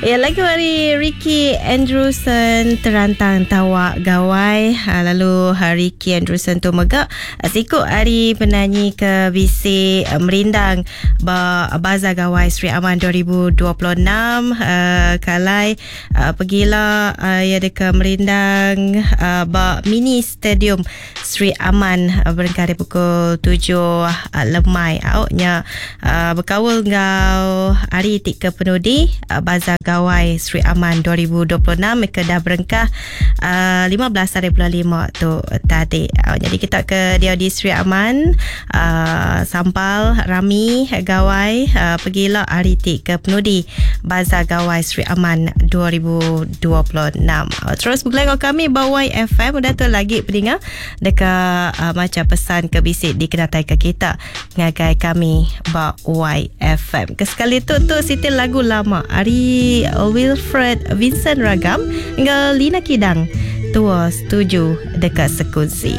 Ya, lagu hari Ricky Andrewson terantang tawa gawai. Lalu Ricky Andrewson tu megak sikut hari penyanyi ke bisik merindang Bazar Gawai Sri Aman 2026. Kalai pergilah ya dekat merindang mini stadium Sri Aman berengkari pukul 7 lemai. Awaknya berkawal ngau hari tik ke penudi Bazar Gawai Sri Aman 2026. Mereka dah berengkah 15 hari bulan 5 tu tadi. Jadi kita ke dia di Sri Aman, sampal rami gawai, pergilah hari tik ke penudi Bazar Gawai Sri Aman 2026. Terus bergeleng kami Bawai FM. Udah tu lagi pendengar dekat macam pesan ke bisik di kenatai ke kita ngagai kami Bawai FM. Kesekali tu sitil lagu lama hari Wilfred Vincent Ragam hingga Lina Kidang tua setuju dekat Sekunsi.